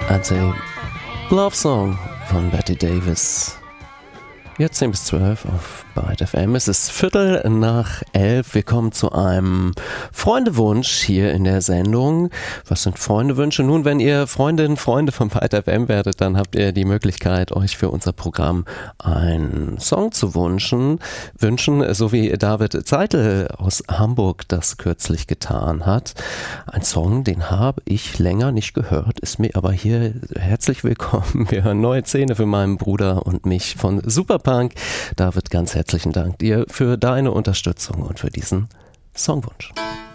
and a Love Song von Betty Davis. Jetzt 10 bis 12 auf Byte FM. Es ist 11:15. Wir kommen zu einem Freundewunsch hier in der Sendung. Was sind Freundewünsche? Nun, wenn ihr Freunde von Byte FM werdet, dann habt ihr die Möglichkeit, euch für unser Programm einen Song zu wünschen, so wie David Zeitl aus Hamburg das kürzlich getan hat. Ein Song, den habe ich länger nicht gehört, ist mir aber hier herzlich willkommen. Wir hören Neue Zähne für meinen Bruder und mich von Superpunk. David, ganz herzlichen Dank dir für deine Unterstützung und für diesen Songwunsch.